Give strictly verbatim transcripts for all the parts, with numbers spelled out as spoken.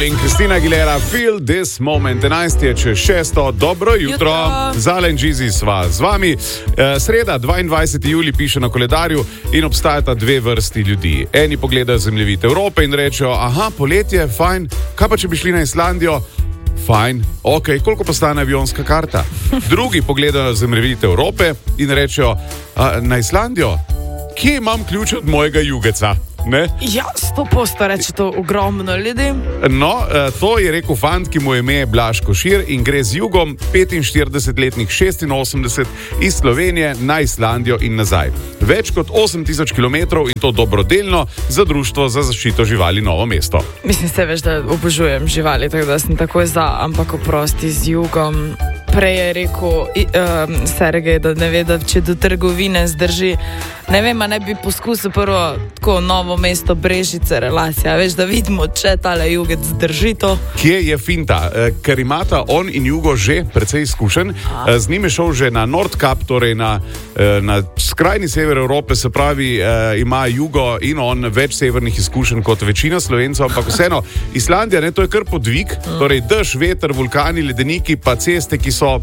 in Christina Aguilera, Feel This Moment. enajst je čez šesto, dobro jutro. Jutro. Zala in Džizi sva z vami. E, sreda, dvaindvajseti julij piše na koledarju in obstajata dve vrsti ljudi. Eni pogledajo zemljevid Evrope in rečejo, aha, poletje, fajn, kaj pa če bi šli na Islandijo? Fajn, ok, koliko pa stane avionska karta? Drugi pogledajo zemljevid Evrope in rečejo, a, na Islandijo? Kje imam ključ od mojega jugeca? Ne? Ja, sto posto reče to ogromno ljudi. No, to je rekel fant, ki mu je ime Blaž Košir in gre z jugom petinštiridesetletnih šestinosemdeset iz Slovenije na Islandijo in nazaj. Več kot osem tisoč kilometrov in to dobrodelno za Društvo za zaščito živali Novo mesto. Mislim, se veš, da obožujem živali, tako da sem takoj za, ampak oprosti z jugom. Prej je rekel um, Sergej, da ne ve, da če do trgovine zdrži. Ne vem, a ne bi poskusil prvo tako Novo mesto, Brežice, relacija. Veš, da vidimo, če tale jugec zdrži to. Kje je finta? Ker imata on in Jugo že precej izkušen. A. Z njim je šel že na Nordkap, torej na, na skrajni sever Evrope, se pravi, ima Jugo in on več severnih izkušenj kot večina Slovencev, ampak vseeno, Islandija, ne, to je kar podvig, torej dež, veter, vulkani, ledeniki, pa ceste, ki so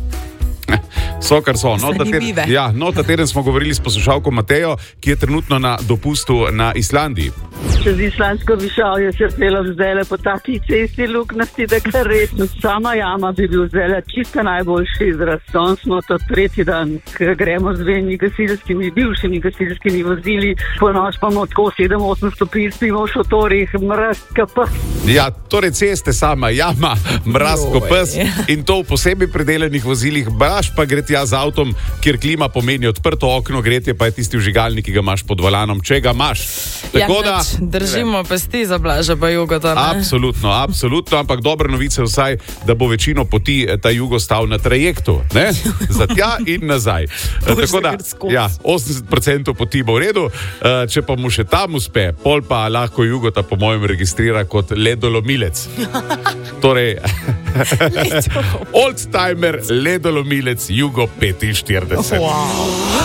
So, kar so. No, ta teden, ja, no, ta teden smo govorili s poslušalko Matejo, ki je trenutno na dopustu na Islandiji. Čez islandsko višavje se pelem zdajle po taki cesti luknasti, da kar resno. Sama jama bi bil zdajle čisto najboljši izraz. Son smo to tretji dan, ko gremo z dvemi gasilskimi, bivšimi gasilskimi vozili, ponoš pa imamo tako sedem osem stopinj, spimo v šotorih, mraz kapes. Ja, torej ceste sama, jama, mraz kapes in to v posebej predelanih vozilih. Braš pa gre tja z avtom, kjer klima pomeni odprto okno, gretje pa je tisti vžigalnik, ki ga imaš pod volanom, če ga imaš. Tako ja, da držimo pesti za Blaža pa Jugota. Absolutno, absolutno, ampak dobre novice vsaj, da bo večino poti ta Jugo stal na trajektu, ne? Za tja in nazaj. Tako da, ja, osemdeset procentov poti bo v redu, če pa mu še tam uspe, pol pa lahko Jugota po mojem registrira kot ledolomilec. Torej, oldtimer, ledolomilec, Jugo petinštirideset. Wow.